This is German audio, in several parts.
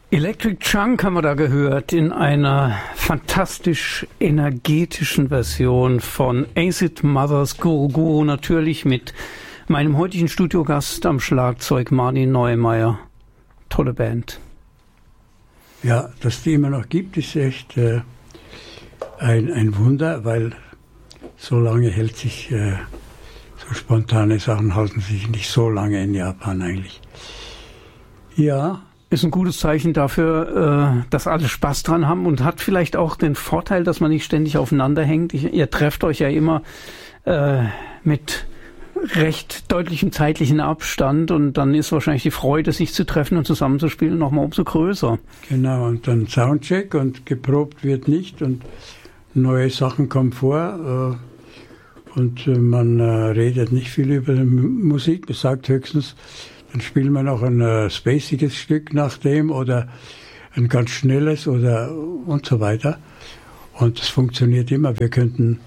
Electric Chunk haben wir da gehört in einer fantastisch energetischen Version von Acid Mothers Guru Guru, natürlich mit meinem heutigen Studiogast am Schlagzeug Martin Neumeier. Tolle Band. Ja, dass es die immer noch gibt, ist echt ein Wunder, weil so lange hält sich, so spontane Sachen halten sich nicht so lange in Japan eigentlich. Ja. Ist ein gutes Zeichen dafür, dass alle Spaß dran haben und hat vielleicht auch den Vorteil, dass man nicht ständig aufeinander hängt. Ihr trefft euch ja immer mit recht deutlichem zeitlichen Abstand und dann ist wahrscheinlich die Freude, sich zu treffen und zusammenzuspielen, nochmal umso größer. Genau, und dann Soundcheck und geprobt wird nicht und neue Sachen kommen vor und man redet nicht viel über Musik, man sagt höchstens, dann spielen wir noch ein spaciges Stück nach dem oder ein ganz schnelles oder und so weiter. Und es funktioniert immer. Wir könnten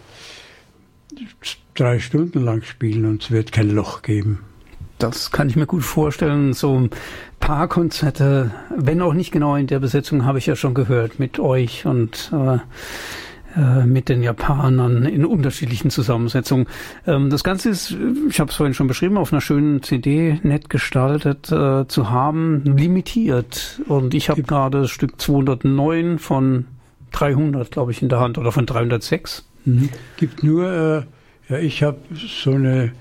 3 Stunden lang spielen und es wird kein Loch geben. Das kann ich mir gut vorstellen. So ein paar Konzerte, wenn auch nicht genau in der Besetzung, habe ich ja schon gehört mit euch und mit den Japanern in unterschiedlichen Zusammensetzungen. Das Ganze ist, ich habe es vorhin schon beschrieben, auf einer schönen CD nett gestaltet zu haben, limitiert. Und ich habe gerade das Stück 209 von 300, glaube ich, in der Hand oder von 306. Gibt nur, ich habe so eine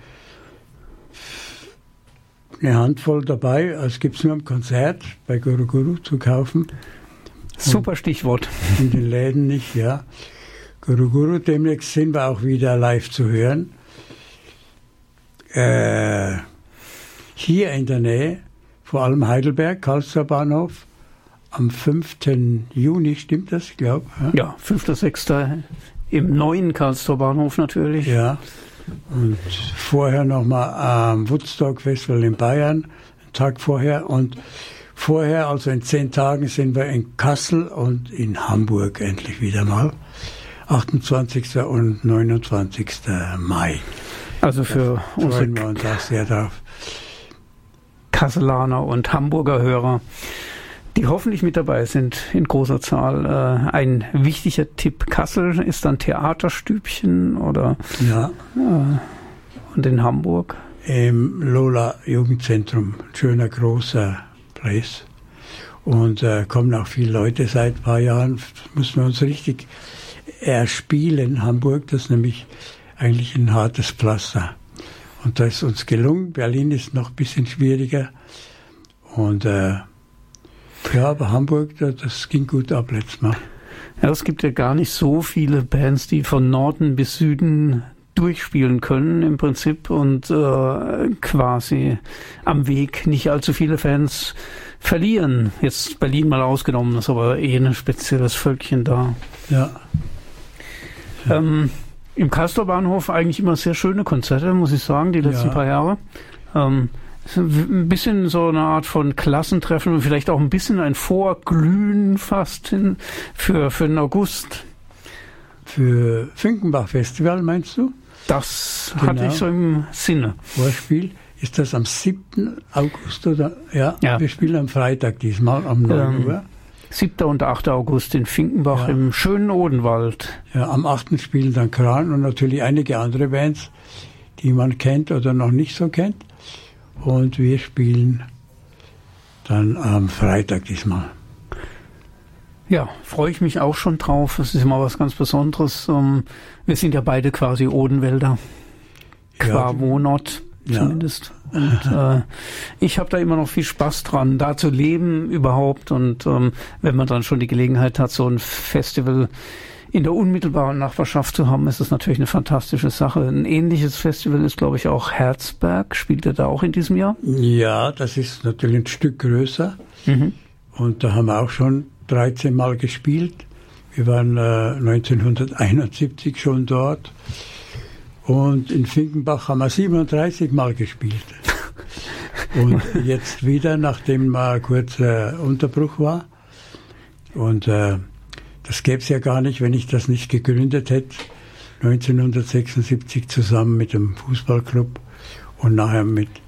Handvoll dabei, es gibt es nur am Konzert bei Guru Guru zu kaufen. Super Stichwort. In den Läden nicht, ja. Guru Guru, demnächst sind wir auch wieder live zu hören. Hier in der Nähe, vor allem Heidelberg, Karlsruher Bahnhof, am 5. Juni, stimmt das, ich glaube? Ja, 5. 6. im neuen Karlsruher Bahnhof natürlich. Ja, und vorher nochmal am Woodstock Festival in Bayern, einen Tag vorher. Und vorher, also in 10 Tagen, sind wir in Kassel und in Hamburg endlich wieder mal. 28. und 29. Mai. Also für unsere freuen wir uns auch sehr drauf. Kasselaner und Hamburger Hörer, die hoffentlich mit dabei sind in großer Zahl. Ein wichtiger Tipp: Kassel ist dann Theaterstübchen oder? Ja. Und in Hamburg? Im Lola Jugendzentrum, ein schöner großer Place. Und kommen auch viele Leute seit ein paar Jahren. Müssen wir uns richtig erspielen. Hamburg, das ist nämlich eigentlich ein hartes Pflaster. Und da ist uns gelungen. Berlin ist noch ein bisschen schwieriger. Und ja, aber Hamburg, das ging gut ab letztes Mal. Ja, es gibt ja gar nicht so viele Bands, die von Norden bis Süden durchspielen können im Prinzip und quasi am Weg nicht allzu viele Fans verlieren. Jetzt Berlin mal ausgenommen, ist aber ein spezielles Völkchen da. Ja. Im Castor Bahnhof eigentlich immer sehr schöne Konzerte, muss ich sagen, die letzten paar Jahre. Ein bisschen so eine Art von Klassentreffen und vielleicht auch ein bisschen ein Vorglühen fast für den August. Für Finkenbach Festival, meinst du? Das hatte ich so im Sinne. Vorspiel. Ist das am 7. August oder? Ja, wir spielen am Freitag diesmal, um 9 Uhr. 7. und 8. August in Finkenbach im schönen Odenwald. Ja, am 8. spielen dann Kran und natürlich einige andere Bands, die man kennt oder noch nicht so kennt. Und wir spielen dann am Freitag diesmal. Ja, freue ich mich auch schon drauf. Es ist immer was ganz Besonderes. Wir sind ja beide quasi Odenwälder. Qua Wohnort zumindest. Und ich habe da immer noch viel Spaß dran, da zu leben überhaupt. Und wenn man dann schon die Gelegenheit hat, so ein Festival in der unmittelbaren Nachbarschaft zu haben, ist das natürlich eine fantastische Sache. Ein ähnliches Festival ist, glaube ich, auch Herzberg. Spielt er da auch in diesem Jahr? Ja, das ist natürlich ein Stück größer. Und da haben wir auch schon 13 Mal gespielt. Wir waren 1971 schon dort. Und in Finkenbach haben wir 37 Mal gespielt. Und jetzt wieder, nachdem mal kurzer Unterbruch war. Und das gäbe es ja gar nicht, wenn ich das nicht gegründet hätte. 1976 zusammen mit dem Fußballclub und nachher mit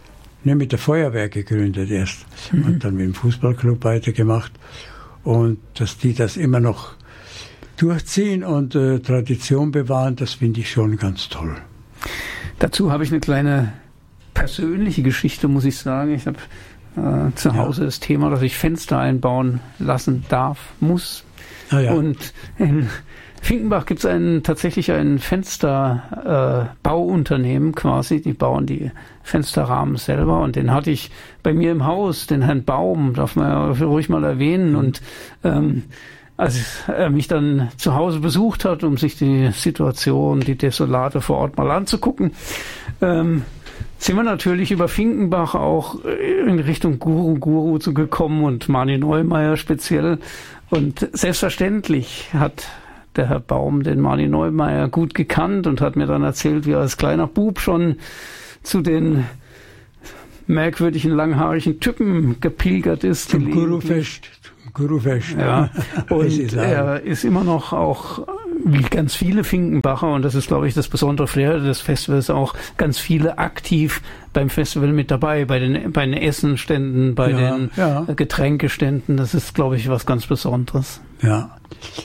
mit der Feuerwehr gegründet erst und dann mit dem Fußballclub weitergemacht. Und dass die das immer noch durchziehen und Tradition bewahren, das finde ich schon ganz toll. Dazu habe ich eine kleine persönliche Geschichte, muss ich sagen. Ich habe zu Hause das Thema, dass ich Fenster einbauen lassen muss. Ah, ja. Und in Finkenbach gibt es tatsächlich ein Fensterbauunternehmen quasi, die bauen die Fensterrahmen selber und den hatte ich bei mir im Haus, den Herrn Baum, darf man ja ruhig mal erwähnen. Und als er mich dann zu Hause besucht hat, um sich die Situation, die Desolate vor Ort mal anzugucken, sind wir natürlich über Finkenbach auch in Richtung Guru gekommen und Mani Neumeier speziell. Und selbstverständlich hat der Herr Baum den Mani Neumeier gut gekannt und hat mir dann erzählt, wie er als kleiner Bub schon zu den merkwürdigen, langhaarigen Typen gepilgert ist. Zum Gurufest. Ja. Und er ist immer noch auch, wie ganz viele Finkenbacher, und das ist, glaube ich, das besondere Flair des Festivals, auch ganz viele aktiv beim Festival mit dabei, bei den Essenständen, bei den Getränkeständen. Das ist, glaube ich, was ganz Besonderes. Ja.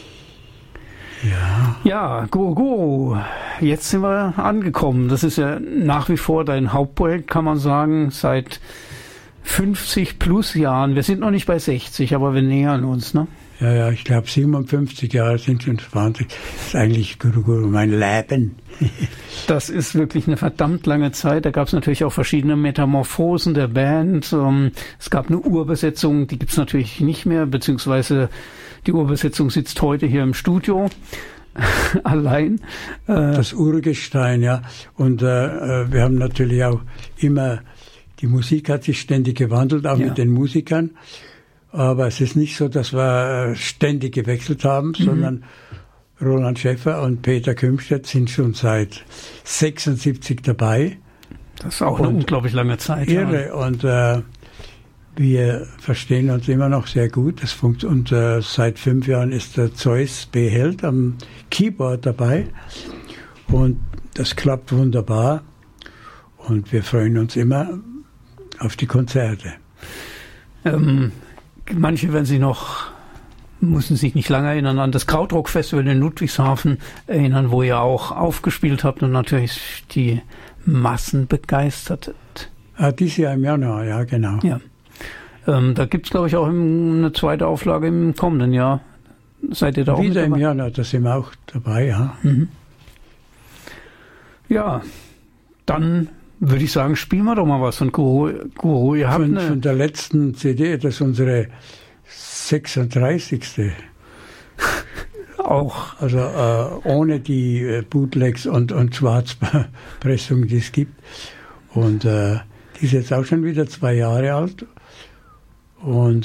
Ja, Guru. Jetzt sind wir angekommen. Das ist ja nach wie vor dein Hauptprojekt, kann man sagen, seit 50 plus Jahren. Wir sind noch nicht bei 60, aber wir nähern uns, ne? Ja, ich glaube 57 Jahre sind schon 20. Das ist eigentlich Guru, mein Leben. Das ist wirklich eine verdammt lange Zeit. Da gab es natürlich auch verschiedene Metamorphosen der Band. Es gab eine Urbesetzung, die gibt es natürlich nicht mehr, beziehungsweise die Urbesetzung sitzt heute hier im Studio. Allein. Das Urgestein, ja. Und wir haben natürlich auch immer, die Musik hat sich ständig gewandelt, auch mit den Musikern. Aber es ist nicht so, dass wir ständig gewechselt haben, sondern Roland Schäffer und Peter Kümstedt sind schon seit 76 dabei. Das ist auch eine unglaublich lange Zeit. Irre. Ja. Und wir verstehen uns immer noch sehr gut. Und seit 5 Jahren ist der Zeus Beheld am Keyboard dabei. Und das klappt wunderbar. Und wir freuen uns immer auf die Konzerte. Manche müssen sich nicht lange erinnern an das Krautrock-Festival in Ludwigshafen erinnern, wo ihr auch aufgespielt habt und natürlich die Massen begeistert habt. Dieses Jahr im Januar, ja, genau. Ja. Da gibt es, glaube ich, auch eine zweite Auflage im kommenden Jahr. Seid ihr da auch wieder mit dabei? Im Januar, da sind wir auch dabei, ja. Ja, dann würde ich sagen, spielen wir doch mal was von Guru. Ihr habt von der letzten CD, das ist unsere 36. Auch. Also ohne die Bootlegs und Schwarzpressungen, die es gibt. Und die ist jetzt auch schon wieder 2 Jahre alt. Und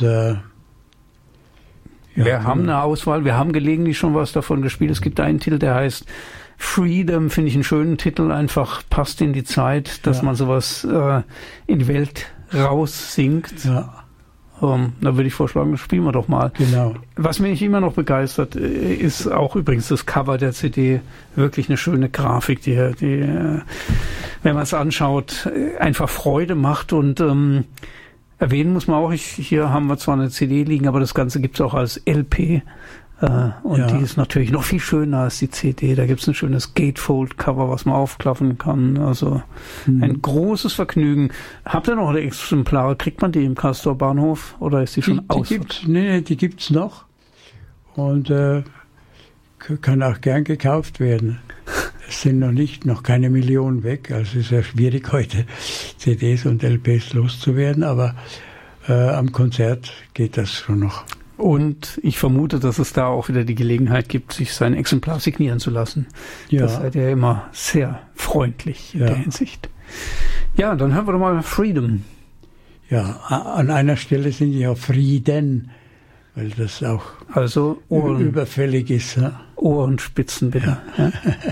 wir haben eine Auswahl, wir haben gelegentlich schon was davon gespielt. Es gibt einen Titel, der heißt Freedom, finde ich einen schönen Titel, einfach passt in die Zeit, dass man sowas in die Welt raussingt. Ja. Da würde ich vorschlagen, spielen wir doch mal. Genau. Was mich immer noch begeistert, ist auch übrigens das Cover der CD. Wirklich eine schöne Grafik, die wenn man es anschaut, einfach Freude macht. Und erwähnen muss man auch, hier haben wir zwar eine CD liegen, aber das Ganze gibt es auch als LP. Die ist natürlich noch viel schöner als die CD. Da gibt es ein schönes Gatefold-Cover, was man aufklappen kann. Also ein großes Vergnügen. Habt ihr noch Exemplare? Kriegt man die im Castor Bahnhof oder ist die schon aus? Die gibt's noch und kann auch gern gekauft werden. Es sind noch keine Millionen weg. Also es ist ja schwierig heute CDs und LPs loszuwerden, aber am Konzert geht das schon noch. Und ich vermute, dass es da auch wieder die Gelegenheit gibt, sich sein Exemplar signieren zu lassen. Ja. Das seid ihr immer sehr freundlich in der Hinsicht. Ja, dann hören wir doch mal Freedom. Ja, an einer Stelle sind ja Frieden, weil das auch überfällig ist. Ja? Ohrenspitzen bitte. Ja?